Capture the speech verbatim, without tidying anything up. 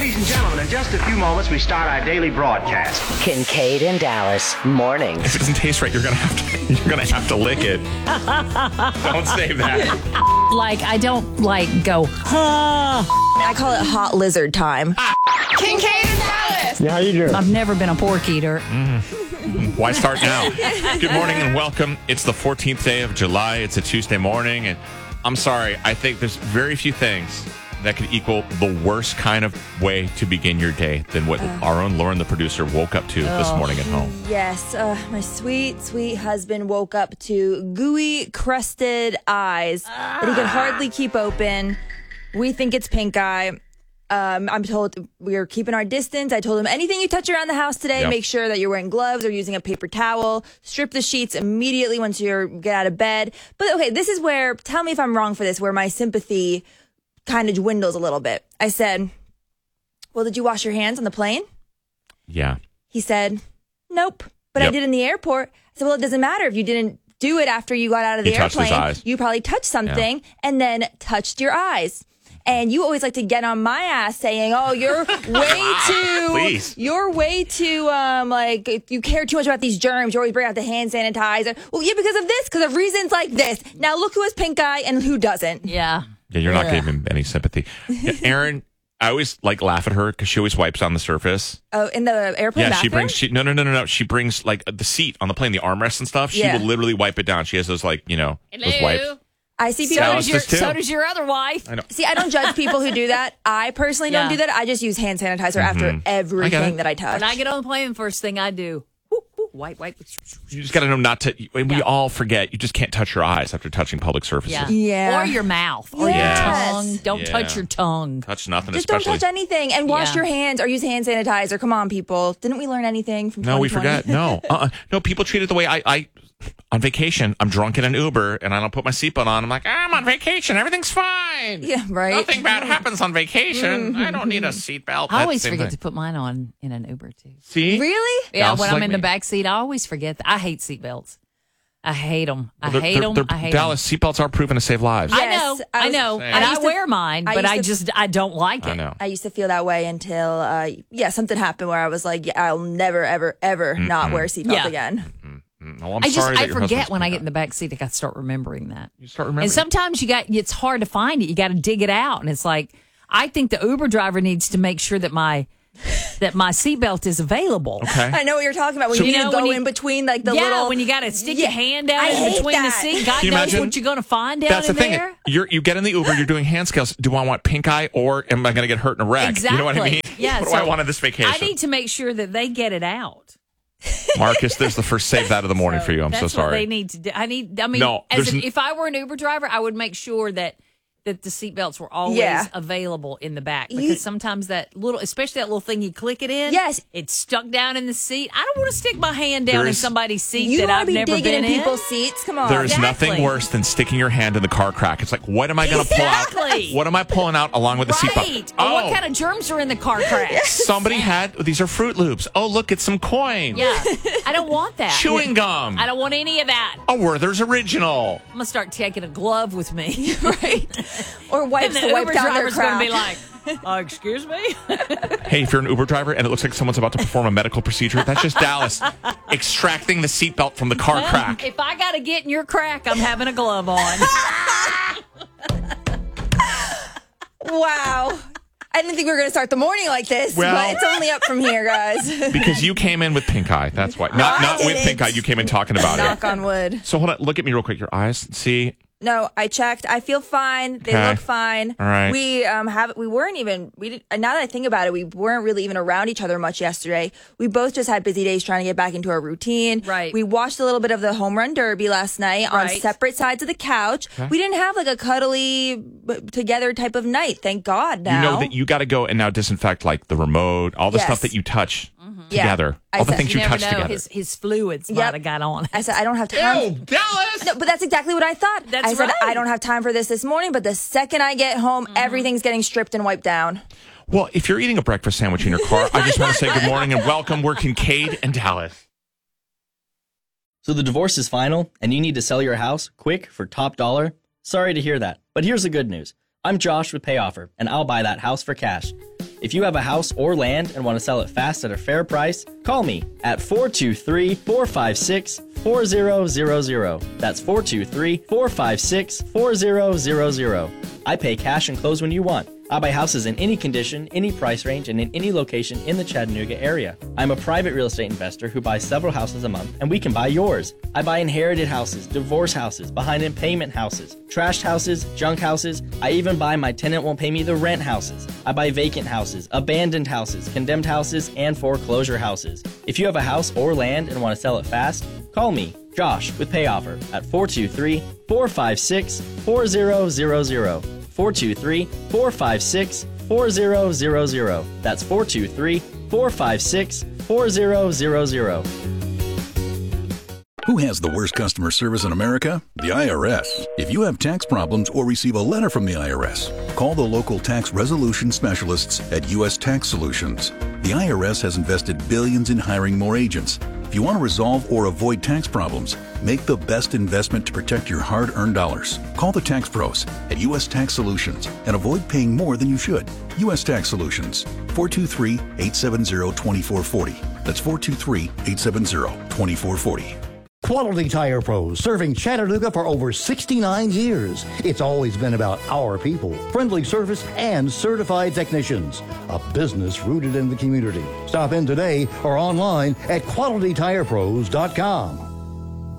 Ladies and gentlemen, in just a few moments, we start our daily broadcast. Kincaid and Dallas mornings. If it doesn't taste right, you're gonna have to you're gonna have to lick it. Don't save that. Like I don't like go. Huh. I call it hot lizard time. Kincaid and Dallas. Yeah, how you doing? I've never been a pork eater. Mm. Why start now? Good morning and welcome. It's the fourteenth day of July. It's a Tuesday morning, and I'm sorry. I think there's very few things that could equal the worst kind of way to begin your day than what uh, our own Lauren, the producer, woke up to oh. this morning at home. Yes, uh, my sweet, sweet husband woke up to gooey, crusted eyes ah. that he could hardly keep open. We think it's pink eye. Um, I'm told we're keeping our distance. I told him anything you touch around the house today, yep. make sure that you're wearing gloves or using a paper towel. Strip the sheets immediately once you get out of bed. But okay, this is where, tell me if I'm wrong for this, where my sympathy kind of dwindles a little bit. I said, well, did you wash your hands on the plane? Yeah. He said, nope, but yep. I did in the airport. I said, well, it doesn't matter if you didn't do it after you got out of the he touched airplane. His eyes. You probably touched something yeah. and then touched your eyes. And you always like to get on my ass saying, oh, you're way too, Please. you're way too, um, like, you care too much about these germs. You always bring out the hand sanitizer. Well, yeah, because of this, because of reasons like this. Now look who has pink eye and who doesn't. Yeah. Yeah, you're not yeah. giving him any sympathy. Yeah, Erin, I always like laugh at her because she always wipes on the surface. Oh, in the airplane Yeah, bathroom? she brings, she, no, no, no, no, no. She brings like the seat on the plane, the armrest and stuff. She yeah. will literally wipe it down. She has those like, you know, Hello. those wipes. I see people. So Dallas does, your, does too. so does your other wife. I know. See, I don't judge people who do that. I personally Yeah. don't do that. I just use hand sanitizer after Mm-hmm. everything I that I touch. When I get on the plane, first thing I do, whoop, whoop, wipe, wipe. You just got to know not to. And we Yeah. all forget. You just can't touch your eyes after touching public surfaces. Yeah. Yeah. Or your mouth. Or Yes. your tongue. Don't Yeah. touch your tongue. Touch nothing, Just especially. don't touch anything and wash Yeah. your hands or use hand sanitizer. Come on, people. Didn't we learn anything from No, we twenty twenty? forgot. No, uh-uh. no. People treat it the way I, I. On vacation, I'm drunk in an Uber, and I don't put my seatbelt on. I'm like, I'm on vacation. Everything's fine. Yeah, right. Nothing bad happens on vacation. I don't need a seatbelt. I always That same forget thing. to put mine on in an Uber, too. See? Really? Yeah, Dallas when is I'm like in me. the back seat, I always forget. That. I hate seatbelts. I hate them. I They're- hate they're- them. they're- I hate Dallas, seatbelts are proven to save lives. them. I Yes, know. I I, was- know. Saying. And I I, used to- wear mine, I but used I to- just, I don't like it. I know. I used to feel that way until, uh, yeah, something happened where I was like, yeah, I'll never, ever, ever Mm-mm. not wear a seatbelt Yeah. again. No, I'm I just, sorry that I your forget husband's when I pink get in the back seat. I got to start remembering that. You start remembering. And sometimes you got, it's hard to find it. You got to dig it out. And it's like, I think the Uber driver needs to make sure that my, that my seatbelt is available. Okay. I know what you're talking about. When So- you, You need know, to go when you- in between like the yeah, little. when you got to stick Yeah. your hand down I in hate between the that. seat. God Can you knows imagine? what you're going to find down That's the in thing. there. You're, you get in the Uber, you're doing hand scales. Do I want pink eye or am I going to get hurt in a wreck? Exactly. You know what I mean? Yeah, What so do I want on this vacation? I need to make sure that they get it out. Marcus, there's the first save that of the morning for you. I'm That's so sorry. what they need to do. I need. I mean, No, as there's if, n- if I were an Uber driver, I would make sure that that the seatbelts were always Yeah. available in the back because You- sometimes that little, especially that little thing you click it in, Yes. it's stuck down in the seat. I don't want to stick my hand down in There's- somebody's seat you that want I've to be never digging been in people's seats? Come on. There is Exactly. nothing worse than sticking your hand in the car crack. It's like, what am I going to pull out? Exactly. What am I pulling out along with the Right. seatbelt? Or what kind of germs are in the car crack? Somebody had, these are Fruit Loops. Oh, look, it's some coin. Yeah. I don't want that. Chewing gum. I don't want any of that. A Werther's Original. I'm going to start taking a glove with me. Right. Or wipes And the to wipe Uber down their driver's going crack. to be like, uh, excuse me? Hey, if you're an Uber driver and it looks like someone's about to perform a medical procedure, that's just Dallas extracting the seatbelt from the car crack. If I got to get in your crack, I'm having a glove on. Wow. I didn't think we were going to start the morning like this, Well- but it's only up from here, guys. Because you came in with pink eye. That's why. Not, I not with didn't. pink eye. You came in talking about Knock it. on wood. So hold on. Look at me real quick. Your eyes. See? No, I checked. I feel fine. They Okay. look fine. All right. We um have we weren't even we did, now that I think about it, we weren't really even around each other much yesterday. We both just had busy days trying to get back into our routine. Right. We watched a little bit of the home run derby last night on Right. separate sides of the couch. We didn't have like a cuddly b- together type of night. Thank God. Now You know that you got to go and now disinfect like the remote, all the Yes. stuff that you touch Yeah. together, I all the said- things You you, never touch know. together. His, his fluids Yep. might have got on. I said I don't have time. Dallas! No, but that's exactly what I thought. That's I said right. I don't have time for this this morning, but the second I get home, everything's getting stripped and wiped down. Well, if you're eating a breakfast sandwich in your car, I just want to say good morning and welcome. We're Kincaid and Dallas. So the divorce is final, and you need to sell your house quick for top dollar? Sorry to hear that, but here's the good news. I'm Josh with PayOffer, and I'll buy that house for cash. If you have a house or land and want to sell it fast at a fair price, call me at four two three, four five six, four zero zero zero. That's four two three, four five six, four zero zero zero. I pay cash and close when you want. I buy houses in any condition, any price range, and in any location in the Chattanooga area. I'm a private real estate investor who buys several houses a month, and we can buy yours. I buy inherited houses, divorce houses, behind in payment houses, trashed houses, junk houses. I even buy my tenant won't pay me the rent houses. I buy vacant houses, abandoned houses, condemned houses, and foreclosure houses. If you have a house or land and want to sell it fast, call me, Josh, with Pay Offer at four two three, four five six, four zero zero zero. four two three, four five six, four zero zero zero. That's four two three, four five six, four zero zero zero. Who has the worst customer service in America? The I R S. If you have tax problems or receive a letter from the I R S, call the local tax resolution specialists at U S Tax Solutions. The I R S has invested billions in hiring more agents. If you want to resolve or avoid tax problems, make the best investment to protect your hard-earned dollars. Call the tax pros at U S Tax Solutions and avoid paying more than you should. U S Tax Solutions, four two three, eight seven zero, two four four zero. That's four two three, eight seven zero, two four four zero. Quality Tire Pros, serving Chattanooga for over sixty-nine years. It's always been about our people, friendly service, and certified technicians. A business rooted in the community. Stop in today or online at quality tire pros dot com.